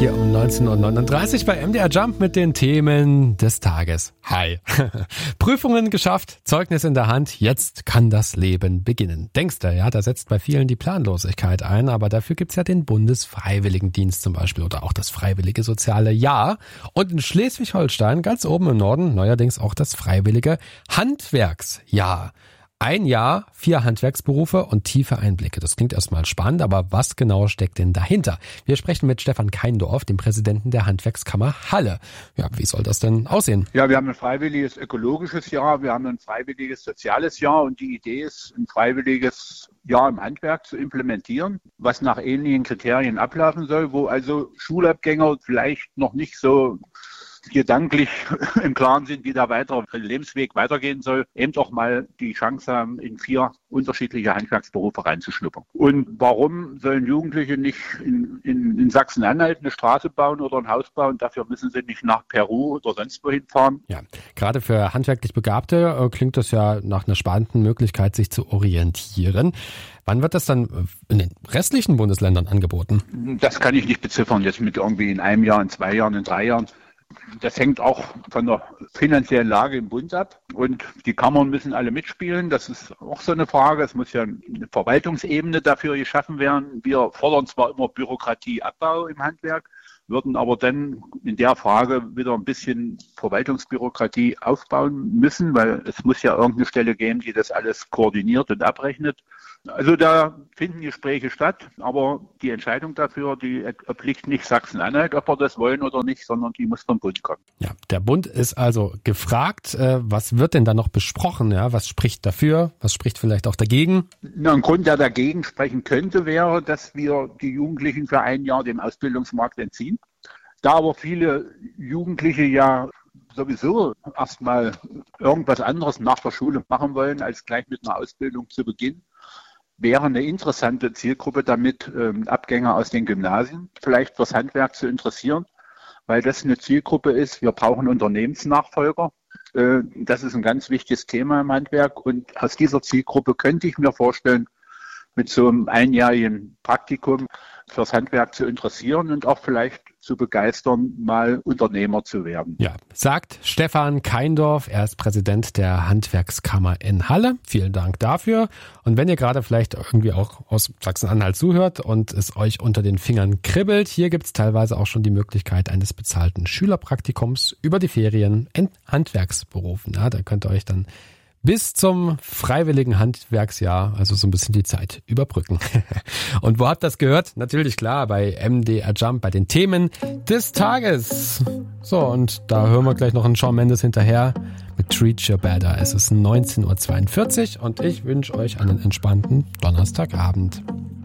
hier um 19.39 Uhr bei MDR Jump mit den Themen des Tages. Hi. Prüfungen geschafft, Zeugnis in der Hand, jetzt kann das Leben beginnen. Denkst du, ja, da setzt bei vielen die Planlosigkeit ein, aber dafür gibt's ja den Bundesfreiwilligendienst zum Beispiel oder auch das Freiwillige Soziale Jahr. Und in Schleswig-Holstein, ganz oben im Norden, neuerdings auch das Freiwillige Handwerksjahr. Ein Jahr, 4 Handwerksberufe und tiefe Einblicke. Das klingt erstmal spannend, aber was genau steckt denn dahinter? Wir sprechen mit Stefan Keindorf, dem Präsidenten der Handwerkskammer Halle. Ja, wie soll das denn aussehen? Ja, wir haben ein freiwilliges ökologisches Jahr, wir haben ein freiwilliges soziales Jahr und die Idee ist, ein freiwilliges Jahr im Handwerk zu implementieren, was nach ähnlichen Kriterien ablaufen soll, wo also Schulabgänger vielleicht noch nicht so gedanklich im Klaren sind, wie der Lebensweg weitergehen soll, eben auch mal die Chance haben, in 4 unterschiedliche Handwerksberufe reinzuschnuppern. Und warum sollen Jugendliche nicht in Sachsen-Anhalt eine Straße bauen oder ein Haus bauen? Dafür müssen sie nicht nach Peru oder sonst wohin fahren. Ja, gerade für handwerklich Begabte klingt das ja nach einer spannenden Möglichkeit, sich zu orientieren. Wann wird das dann in den restlichen Bundesländern angeboten? Das kann ich nicht beziffern, jetzt mit irgendwie in einem Jahr, in 2 Jahren, in 3 Jahren. Das hängt auch von der finanziellen Lage im Bund ab und die Kammern müssen alle mitspielen. Das ist auch so eine Frage. Es muss ja eine Verwaltungsebene dafür geschaffen werden. Wir fordern zwar immer Bürokratieabbau im Handwerk, würden aber dann in der Frage wieder ein bisschen Verwaltungsbürokratie aufbauen müssen, weil es muss ja irgendeine Stelle geben, die das alles koordiniert und abrechnet. Also da finden Gespräche statt, aber die Entscheidung dafür, die obliegt nicht Sachsen-Anhalt, ob wir das wollen oder nicht, sondern die muss vom Bund kommen. Ja, der Bund ist also gefragt. Was wird denn da noch besprochen? Ja, was spricht dafür? Was spricht vielleicht auch dagegen? Na, ein Grund, der dagegen sprechen könnte, wäre, dass wir die Jugendlichen für ein Jahr dem Ausbildungsmarkt entziehen. Da aber viele Jugendliche ja sowieso erstmal irgendwas anderes nach der Schule machen wollen, als gleich mit einer Ausbildung zu beginnen, wäre eine interessante Zielgruppe damit, Abgänger aus den Gymnasien vielleicht fürs Handwerk zu interessieren, weil das eine Zielgruppe ist. Wir brauchen Unternehmensnachfolger. Das ist ein ganz wichtiges Thema im Handwerk und aus dieser Zielgruppe könnte ich mir vorstellen, mit so einem einjährigen Praktikum fürs Handwerk zu interessieren und auch vielleicht zu begeistern, mal Unternehmer zu werden. Ja, sagt Stefan Keindorf. Er ist Präsident der Handwerkskammer in Halle. Vielen Dank dafür. Und wenn ihr gerade vielleicht irgendwie auch aus Sachsen-Anhalt zuhört und es euch unter den Fingern kribbelt, hier gibt es teilweise auch schon die Möglichkeit eines bezahlten Schülerpraktikums über die Ferien in Handwerksberufen. Ja, da könnt ihr euch dann bis zum freiwilligen Handwerksjahr, also so ein bisschen die Zeit überbrücken. Und wo habt ihr das gehört? Natürlich klar, bei MDR Jump, bei den Themen des Tages. So, und da hören wir gleich noch einen Shawn Mendes hinterher mit Treat Your Better. Es ist 19.42 Uhr und ich wünsche euch einen entspannten Donnerstagabend.